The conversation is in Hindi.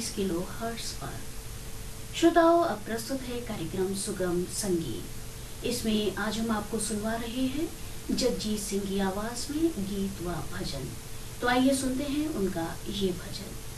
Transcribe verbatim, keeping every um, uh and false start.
बीस किलो हर्ट्ज पर। श्रोताओं, अब प्रस्तुत है कार्यक्रम सुगम संगीत। इसमें आज हम आपको सुनवा रहे हैं जगजीत सिंह की आवाज में गीत व भजन। तो आइए सुनते हैं उनका ये भजन।